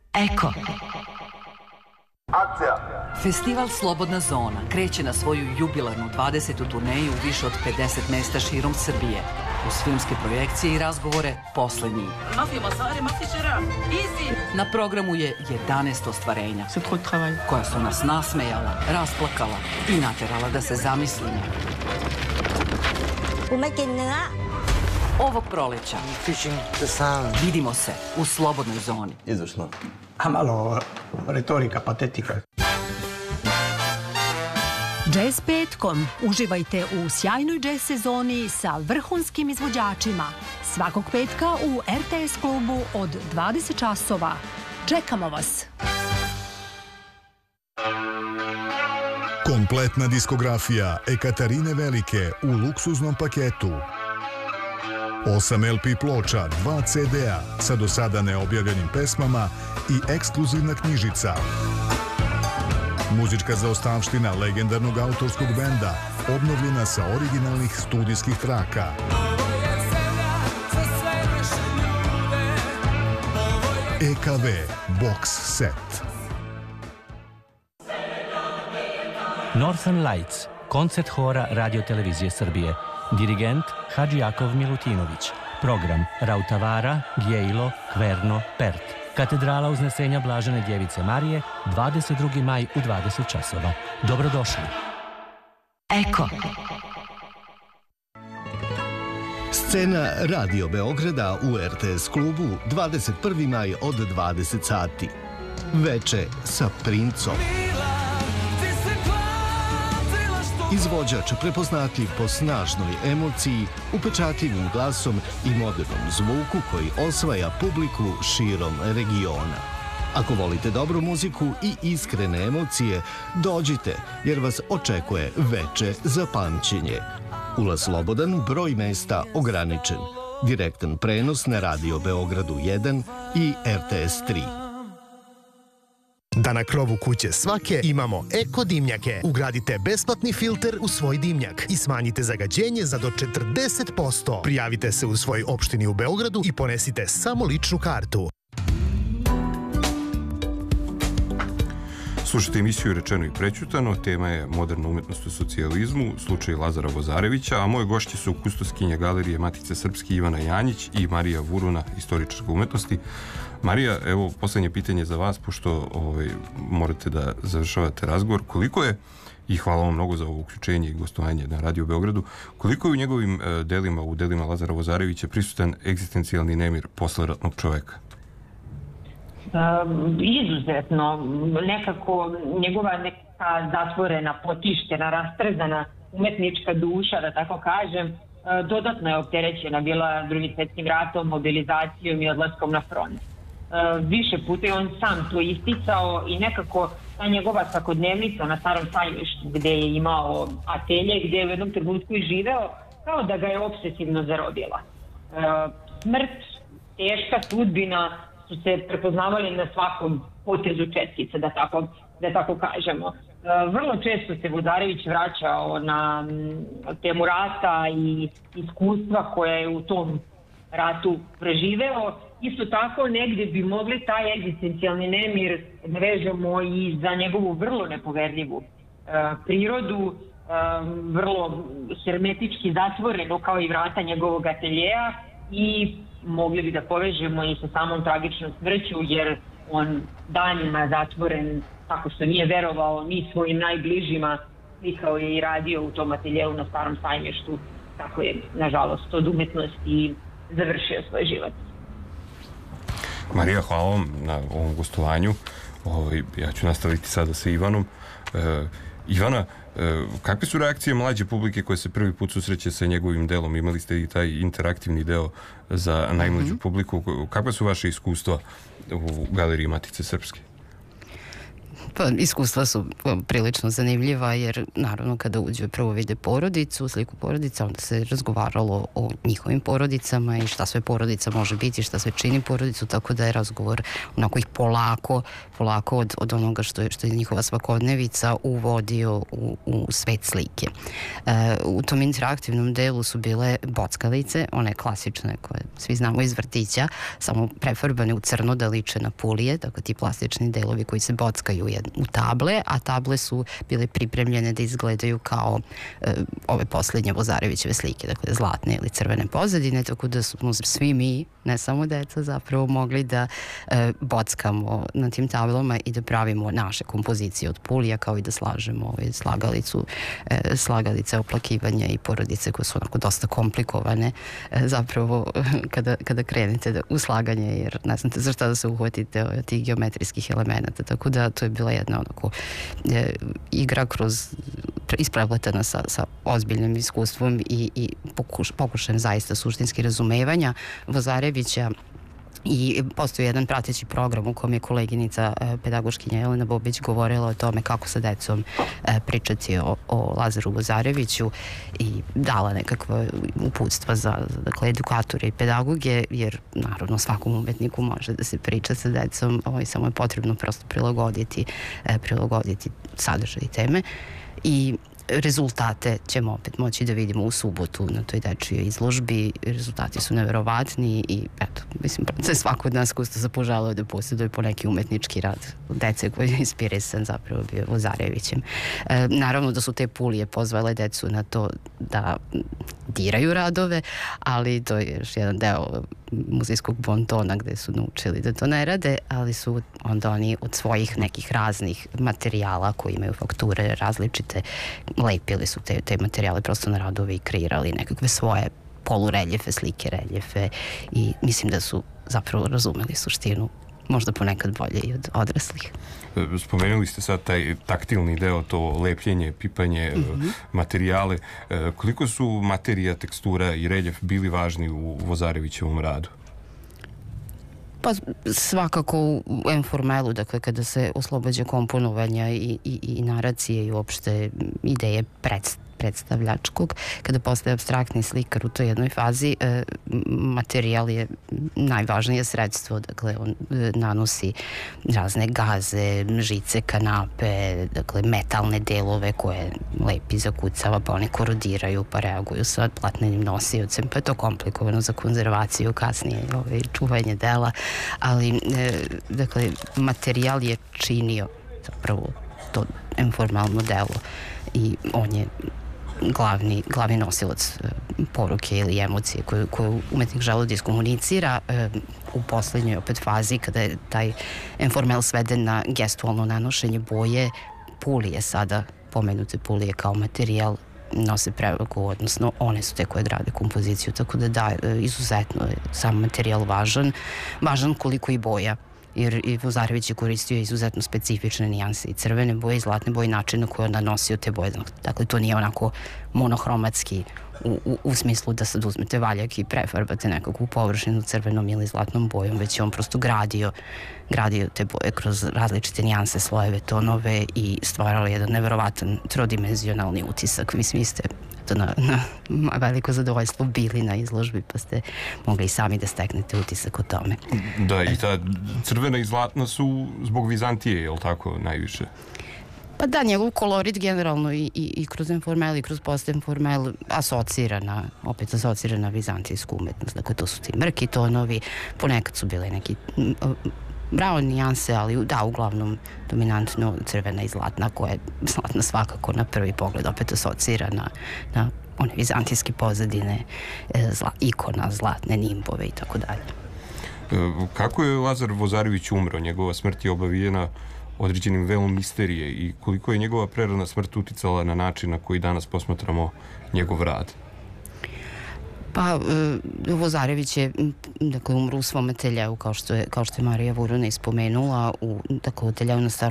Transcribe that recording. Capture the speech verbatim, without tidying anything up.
Eko. Akcija! Festival Slobodna zona kreće na svoju jubilarnu dvadesetu turneju u više od pedeset mesta širom Srbije. Uz filmske projekcije i razgovore posle njih. Na programu je jedanaest ostvarenja koja su nas nasmejala, rasplakala i naterala da se zamislimo. Ovog proleća vidimo se u Slobodnoj zoni. Izvršno. A malo retorika, patetika. Jazz petkom. Uživajte u sjajnoj jazz sezoni sa vrhunskim izvođačima. Svakog petka u er te es klubu od dvadeset časova. Čekamo vas! Kompletna diskografija Ekaterine Velike u luksuznom paketu. osam el pe ploča, dva ce de a sa do sada neobjavljenim pesmama i ekskluzivna knjižica. Muzička zaostavština legendarnog autorskog benda, obnovljena sa originalnih studijskih traka. e ka ve Box Set. Northern Lights, koncert hora Radio televizije Srbije. Dirigent Hadži Jakov Milutinović. Program Rautavara, Gjejlo, Kverno, Pert. Katedrala Uznesenja Blažene Djevice Marije, dvadeset drugi maj u dvadeset časova. Dobrodošli. Eko. Scena Radio Beograda u er te es klubu dvadeset prvi maj od dvadeset sati. Veče sa Princom. Izvođač prepoznatljiv po snažnoj emociji, upečatljivim glasom i modernom zvuku koji osvaja publiku širom regiona. Ako volite dobru muziku i iskrene emocije, dođite jer vas očekuje veče za pamćenje. Ulaz slobodan, broj mesta ograničen. Direktan prenos na Radio Beogradu jedan i er te es tri. Da na krovu kuće svake imamo eko dimnjake. Ugradite besplatni filter u svoj dimnjak i smanjite zagađenje za do četrdeset posto. Prijavite se u svojoj opštini u Beogradu i ponesite samo ličnu kartu. Slušajte emisiju Rečeno i prećutano, tema je moderna umetnost u socijalizmu, slučaj Lazara Vozarevića, a moje gošće su kustoskinja Galerije Matice Srpske Ivana Janjić i Marija Vuruna, istoričarka umetnosti. Marija, evo poslednje pitanje za vas, pošto ovaj, morate da završavate razgovor. Koliko je, i hvala vam mnogo za ovo uključenje i gostovanje na Radio Beogradu, koliko je u njegovim e, delima, u delima Lazara Vozarevića prisutan egzistencijalni nemir posleratnog čoveka? Um, izuzetno, nekako njegova neka zatvorena, potištena, rastrzana umetnička duša, da tako kažem, uh, dodatno je opterećena bila Drugim svjetskim ratom, mobilizacijom i odlaskom na front. Uh, više puta je on sam to isticao i nekako ta njegova svakodnevnica na Starom Sajmištu gde je imao atelje, gde je u jednom trenutku i živeo, kao da ga je obsesivno zarobila. Uh, smrt, teška sudbina su se prepoznavali na svakom potezu četkice, da tako, da tako kažemo. Vrlo često se Vozarević vraćao na temu rata i iskustva koje je u tom ratu preživeo. Isto tako negdje bi mogli taj egzistencijalni nemir da vežemo i za njegovu vrlo nepoverljivu prirodu, vrlo hermetički zatvoreno kao i vrata njegovog ateljeja i mogli bi da povežemo i sa samom tragičnom smrću, jer on danima zatvoren, tako što nije verovao ni svojim najbližima, slikao je i radio u tom ateljeu na Starom Sajmištu, tako je, nažalost, od umetnosti završio svoj život. Marija, hvala vam na ovom gostovanju. Ovaj, ja ću nastaviti sada sa Ivanom. E, Ivana, kakve su reakcije mlađe publike koje se prvi put susreće sa njegovim delom? Imali ste i taj interaktivni deo za najmlađu mm-hmm. publiku. Kakve su vaše iskustva u Galeriji Matice Srpske? Pa, iskustva su prilično zanimljiva, jer naravno kada uđe prvo vide porodicu, sliku porodica, onda se razgovaralo o njihovim porodicama i šta sve porodica može biti, šta sve čini porodicu, tako da je razgovor onako ih polako, polako od, od onoga što je, što je njihova svakodnevica uvodio u, u svet slike. E, u tom interaktivnom delu su bile bockalice, one klasične koje svi znamo iz vrtića, samo prefarbane u crno da liče na pulije, dakle ti plastični delovi koji se bockaju u table, a table su bile pripremljene da izgledaju kao e, ove posljednje Vozarevićeve slike, dakle zlatne ili crvene pozadine, tako da smo svi mi, ne samo deca, zapravo mogli da e, bockamo na tim tablama i da pravimo naše kompozicije od pulija, kao i da slažemo ovaj, slagalicu, e, slagalice oplakivanja i porodice koje su onako dosta komplikovane e, zapravo kada, kada krenete da, u slaganje, jer ne znate za šta da se uhvatite od tih geometrijskih elemenata, tako da to je bila jedna onako e, igra kroz isprepletena sa, sa ozbiljnim iskustvom i, i pokuš, pokušajem zaista suštinski razumevanja Vozarevića. I postoji jedan prateći program u kom je koleginica e, pedagoškinja Jelena Bobić govorila o tome kako sa decom e, pričati o, o Lazaru Vozareviću i dala nekakva uputstva za, za dakle, edukatore i pedagoge, jer naravno svakom umetniku može da se priča sa decom, ovaj, samo je potrebno prosto prilagoditi, e, prilagoditi sadržaj i teme. I rezultate ćemo opet moći da vidimo u subotu na toj dečijoj izložbi. Rezultati su neverovatni i eto, mislim, sve svako od nas ko se poželao da posjeduje po neki umetnički rad dece koji je inspirisan zapravo bio Vozarevićem. E, naravno da su te pulije pozvale decu na to da diraju radove, ali to je još jedan deo muzejskog bontona gde su naučili da to ne rade, ali su onda oni od svojih nekih raznih materijala koji imaju fakture različite, lepili su te, te materijale prosto na radove i kreirali nekakve svoje polureljefe, slike, reljefe i mislim da su zapravo razumeli suštinu možda ponekad bolje i od odraslih. Spomenuli ste sad taj taktilni deo, to lepljenje, pipanje, mm-hmm. materijale. Koliko su materija, tekstura i reljef bili važni u Vozarevićevom radu? Pa svakako u informelu, dakle kada se oslobađa komponovanja i, i, i naracije i uopšte ideje predstavljanja predstavljačkog, kada postaje apstraktni slikar u toj jednoj fazi, e, materijal je najvažnije sredstvo, dakle on e, nanosi razne gaze, žice, kanape, dakle metalne delove koje lepi, zakucava, pa one korodiraju, pa reaguju sa platnenim nosiocem, pa je to komplikovano za konzervaciju kasnije, ovaj, čuvanje dela, ali e, dakle materijal je činio zapravo to informalno delo i on je glavni, glavni nosilac e, poruke ili emocije koju, koju umetnik želi da iskomunicira e, u poslednjoj opet fazi kada je taj informel sveden na gestualno nanošenje boje. Pulije sada, pomenute pulije kao materijal, nose prevagu, odnosno one su te koje grade kompoziciju, tako da da, izuzetno je sam materijal važan, važan koliko i boja, jer i Vozarević je koristio izuzetno specifične nijanse i crvene boje i zlatne boje, način na koji je onda nosio te boje. Dakle, to nije onako monohromatski u, u, u smislu da sad uzmete valjak i prefarbate nekakvu površinu crvenom ili zlatnom bojom, već je on prosto gradio, gradio te boje kroz različite nijanse, slojeve, tonove i stvarao jedan neverovatan trodimenzionalni utisak. Mislim, vi ste to na, na veliko zadovoljstvo bili na izložbi, pa ste mogli sami da steknete utisak o tome. Da, i ta crvena i zlatna su zbog Vizantije, je li tako, najviše? Pa da, njegov kolorit generalno i, i, i kroz informel i kroz postinformel asocira na, opet asocira na vizantijsku umetnost. Dakle, to su ti mrki tonovi, ponekad su bile neki brown nijanse, ali da, uglavnom dominantno crvena i zlatna, koja je zlatna svakako na prvi pogled opet asocira na, na one vizantijske pozadine, zla, ikona, zlatne nimbove i tako dalje. Kako je Lazar Vozarević umro? Njegova smrt je obavijena određenim velom misterije i koliko je njegova prerana smrt uticala na način na koji danas posmatramo njegov rad? Pa, e, Vozarević je, dakle, umro u svom ateljeu, kao što je, kao što je Marija Vuruna ispomenula, u, dakle, u ateljeu na Starom